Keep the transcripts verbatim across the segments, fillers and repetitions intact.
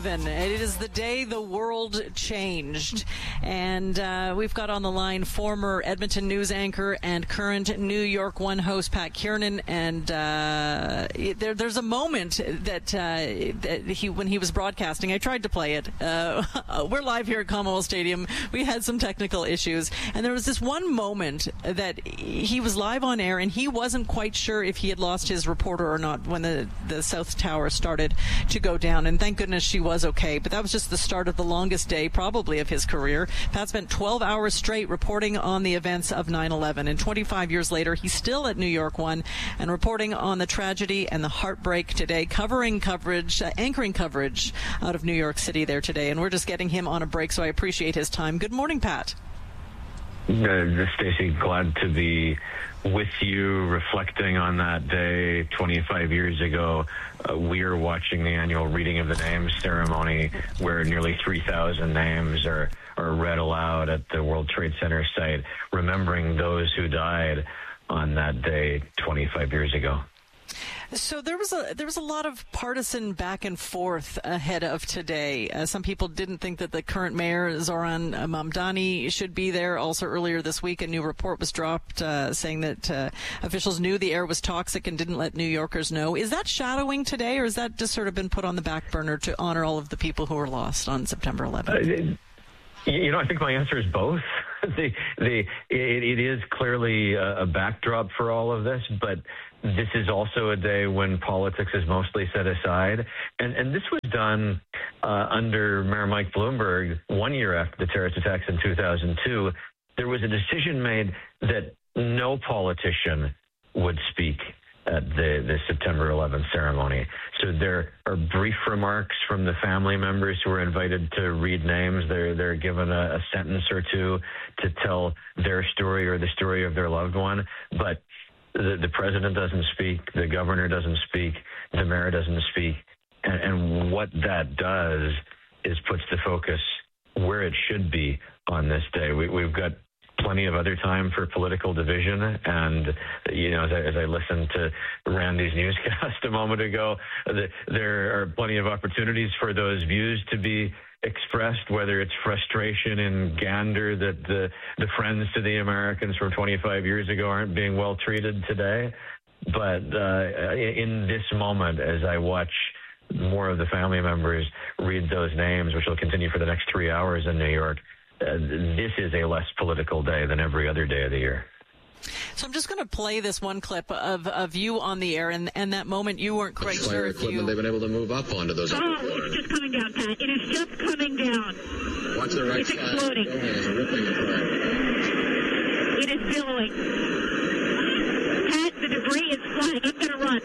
It is the day the world changed, and uh, we've got on the line former Edmonton News anchor and current New York One host Pat Kiernan. And uh, there, there's a moment that, uh, that he, when he was broadcasting, I tried to play it. Uh, we're live here at Commonwealth Stadium. We had some technical issues, and there was this one moment that he was live on air, and he wasn't quite sure if he had lost his reporter or not when the the South Tower started to go down. And thank goodness she was. was okay, but that was just the start of the longest day probably of his career. Pat spent twelve hours straight reporting on the events of nine eleven, and twenty-five years later he's still at New York One and reporting on the tragedy and the heartbreak today, covering coverage, uh, anchoring coverage out of New York City there today, and we're just getting him on a break, so I appreciate his time. Good morning, Pat. Uh, Stacey, glad to be with you, reflecting on that day twenty-five years ago. Uh, we are watching the annual reading of the names ceremony where nearly three thousand names are, are read aloud at the World Trade Center site, remembering those who died on that day twenty-five years ago. So there was a there was a lot of partisan back and forth ahead of today. Uh, some people didn't think that the current mayor, Zoran Mamdani, should be there. Also earlier this week, a new report was dropped uh, saying that uh, officials knew the air was toxic and didn't let New Yorkers know. Is that shadowing today, or has that just sort of been put on the back burner to honor all of the people who were lost on September eleventh? Uh, You know, I think my answer is both. the, the, it, it is clearly a, a backdrop for all of this, but this is also a day when politics is mostly set aside. And, and this was done uh, under Mayor Mike Bloomberg one year after the terrorist attacks in two thousand two. There was a decision made that no politician would speak at the, the September eleventh ceremony. So there are brief remarks from the family members who are invited to read names. They're, they're given a, a sentence or two to tell their story or the story of their loved one. But the, the president doesn't speak, the governor doesn't speak, the mayor doesn't speak. And, and what that does is puts the focus where it should be on this day. We, we've got plenty of other time for political division. And, you know, as I, as I listened to Randy's newscast a moment ago, the, there are plenty of opportunities for those views to be expressed, whether it's frustration and gander that the, the friends to the Americans from twenty-five years ago aren't being well treated today. But uh, in this moment, as I watch more of the family members read those names, which will continue for the next three hours in New York, Uh, this is a less political day than every other day of the year. So I'm just going to play this one clip of, of you on the air, and, and that moment you weren't quite sure if you... They've been able to move up onto those. Oh, it's just coming down, Pat. It is just coming down. Watch the right it's side. Exploding. Oh, it's ripping apart. It is billowing. Pat, the debris is flying. I'm going to run.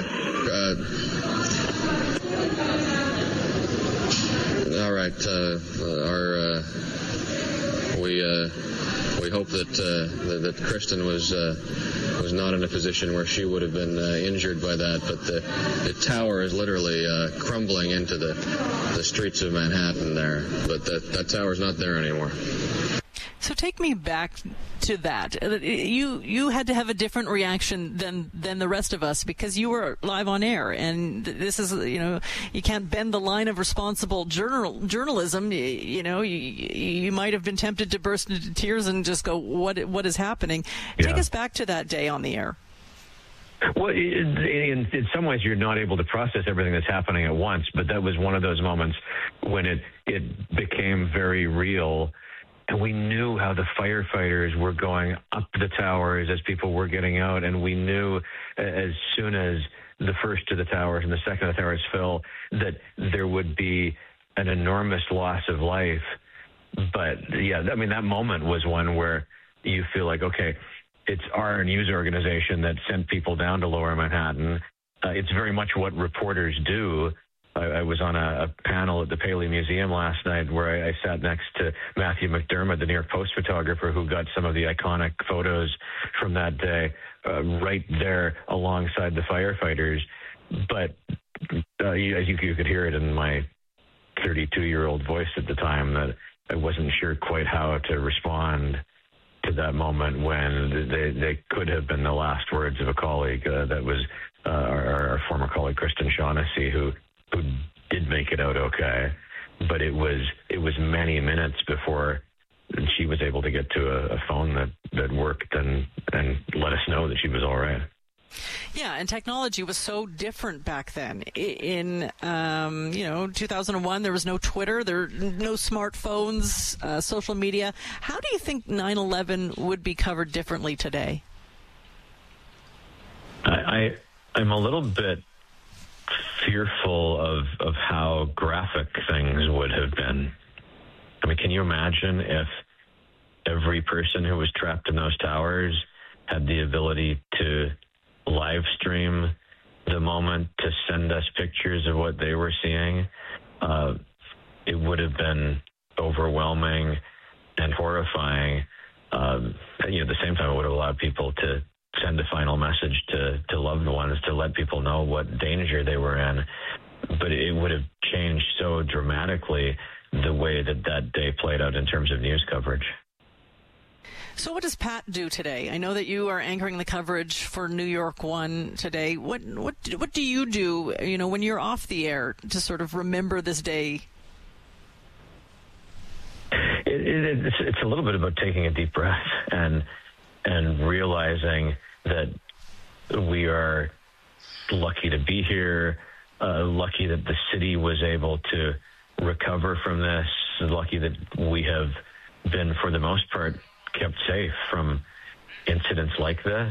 Okay. Uh, all right. Uh, our... Uh, We uh, we hope that, uh, that that Kristen was uh, was not in a position where she would have been uh, injured by that. But the, the tower is literally uh, crumbling into the the streets of Manhattan there. But that that tower is not there anymore. So take me back to that. You you had to have a different reaction than than the rest of us because you were live on air, and this is, you know, you can't bend the line of responsible journal journalism. You, you know, you, you might have been tempted to burst into tears and just go, "What what is happening?" Yeah. Take us back to that day on the air. Well, in, in some ways, you're not able to process everything that's happening at once, but that was one of those moments when it it became very real. And we knew how the firefighters were going up the towers as people were getting out. And we knew as soon as the first of the towers and the second of the towers fell that there would be an enormous loss of life. But, yeah, I mean, that moment was one where you feel like, okay, it's our news organization that sent people down to Lower Manhattan. Uh, it's very much what reporters do. I, I was on a, a panel at the Paley Museum last night where I, I sat next to Matthew McDermott, the New York Post photographer who got some of the iconic photos from that day, uh, right there alongside the firefighters. But uh, you, as you, you could hear it in my thirty-two-year-old voice at the time that I wasn't sure quite how to respond to that moment when they, they could have been the last words of a colleague. Uh, that was uh, our, our former colleague, Kristen Shaughnessy, who who did make it out okay, but it was it was many minutes before she was able to get to a, a phone that, that worked and, and let us know that she was all right. Yeah, and technology was so different back then. In, um, you know, two thousand one, there was no Twitter, there were no smartphones, uh, social media. How do you think nine eleven would be covered differently today? I, I I'm a little bit fearful of, of how graphic things would have been. I mean, can you imagine if every person who was trapped in those towers had the ability to live stream the moment, to send us pictures of what they were seeing? Uh, it would have been overwhelming and horrifying. Um, you know, at the same time, it would have allowed people to send a final message to, to loved ones, to let people know what danger they were in. But it would have changed so dramatically the way that that day played out in terms of news coverage. So what does Pat do today? I know that you are anchoring the coverage for New York One today. What what what do you do, you know, when you're off the air to sort of remember this day? It, it, it's, it's a little bit about taking a deep breath and and realizing that we are lucky to be here, uh, lucky that the city was able to recover from this, lucky that we have been, for the most part, kept safe from incidents like this.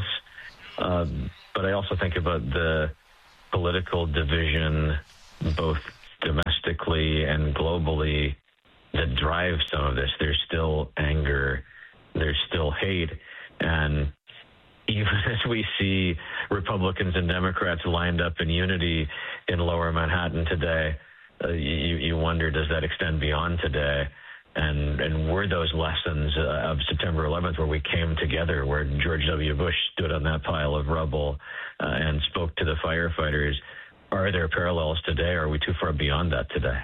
Um, but I also think about the political division, both domestically and globally, that drives some of this. There's still anger, there's still hate, and even as we see Republicans and Democrats lined up in unity in Lower Manhattan today, uh, you, you wonder, does that extend beyond today? And and were those lessons uh, of September eleventh, where we came together, where George W. Bush stood on that pile of rubble uh, and spoke to the firefighters, are there parallels today? Or are we too far beyond that today?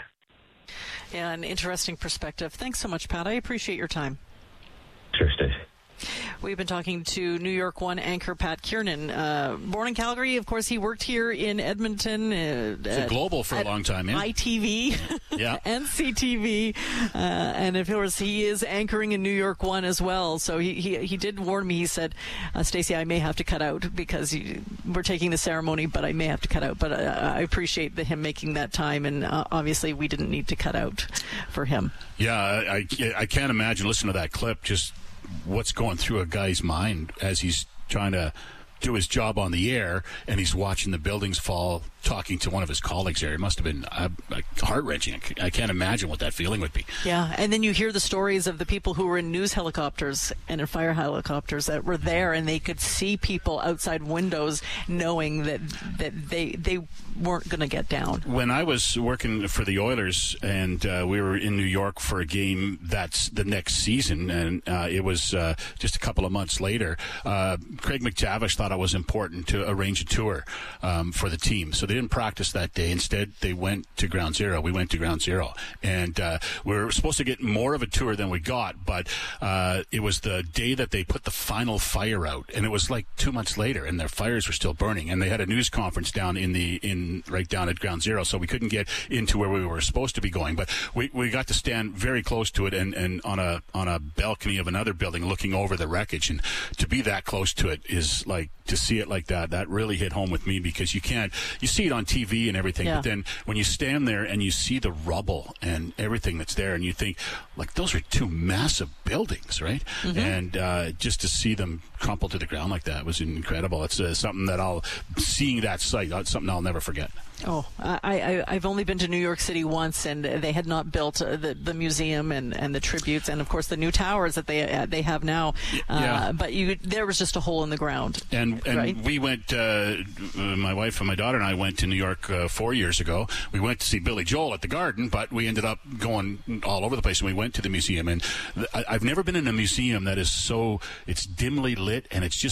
Yeah, an interesting perspective. Thanks so much, Pat. I appreciate your time. Sure, Stacey. We've been talking to New York One anchor Pat Kiernan. Uh, born in Calgary, of course, he worked here in Edmonton. Uh, so global for a long time, yeah. I T V, yeah. N C T V, uh, and of course he is anchoring in New York One as well. So he he, he did warn me. He said, uh, "Stacey, I may have to cut out because you, we're taking the ceremony, but I may have to cut out." But uh, I appreciate the, him making that time, and uh, obviously we didn't need to cut out for him. Yeah, I, I can't imagine listening to that clip. Just what's going through a guy's mind as he's trying to do his job on the air, and he's watching the buildings fall, talking to one of his colleagues there. It must have been uh, heart-wrenching. I can't imagine what that feeling would be. Yeah, and then you hear the stories of the people who were in news helicopters and in fire helicopters that were there, and they could see people outside windows knowing that that they they weren't going to get down. When I was working for the Oilers, and uh, we were in New York for a game that's the next season, and uh, it was uh, just a couple of months later, uh, Craig McTavish thought it was important to arrange a tour um, for the team. So they didn't practice that day. Instead, they went to Ground Zero. We went to Ground Zero. And uh, we were supposed to get more of a tour than we got, but uh, it was the day that they put the final fire out. And it was like two months later, and their fires were still burning. And they had a news conference down in the in right down at Ground Zero, so we couldn't get into where we were supposed to be going. But we, we got to stand very close to it and, and on a on a balcony of another building looking over the wreckage. And to be that close to it is like, to see it like that, that really hit home with me, because you can't, you see it on T V and everything, yeah. But then when you stand there and you see the rubble and everything that's there, and you think, like, those are two massive buildings, right? Mm-hmm. And uh, just to see them crumple to the ground like that was incredible. It's uh, something that I'll, seeing that sight, that's something I'll never forget. Oh, I, I, I've only been to New York City once, and they had not built uh, the, the museum and, and the tributes, and of course the new towers that they uh, they have now. Uh, yeah. But you, there was just a hole in the ground. And and right? we went, uh, my wife and my daughter and I went to New York uh, four years ago. We went to see Billy Joel at the Garden, but we ended up going all over the place, and we went to the museum. And th- I've never been in a museum that is so, it's dimly lit, and it's just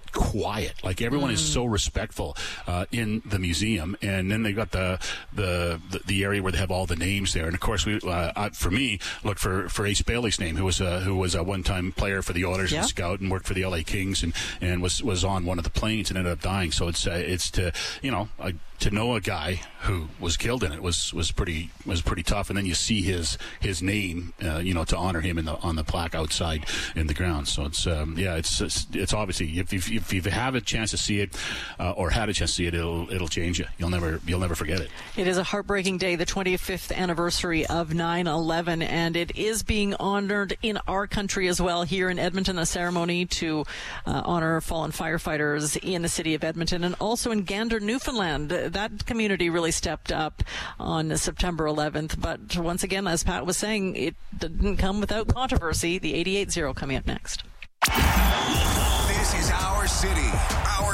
quiet. Like everyone mm. is so respectful uh, in the museum, and then they got the, the the the area where they have all the names there. And of course, we uh, I, for me, look for, for Ace Bailey's name, who was a who was a one time player for the Oilers yeah. and scout, and worked for the L A Kings, and, and was was on one of the planes and ended up dying. So it's uh, it's to you know. I, to know a guy who was killed in it was, was pretty was pretty tough, and then you see his his name, uh, you know, to honor him in the on the plaque outside in the ground. So it's um, yeah, it's, it's it's obviously if you if you have a chance to see it uh, or had a chance to see it, it'll it'll change you. You'll never you'll never forget it. It is a heartbreaking day, the twenty-fifth anniversary of nine eleven, and it is being honored in our country as well. Here in Edmonton, a ceremony to uh, honor fallen firefighters in the city of Edmonton, and also in Gander, Newfoundland. That community really stepped up on September eleventh. But once again, as Pat was saying, it didn't come without controversy. The eighty-eight zero coming up next. This is our city, our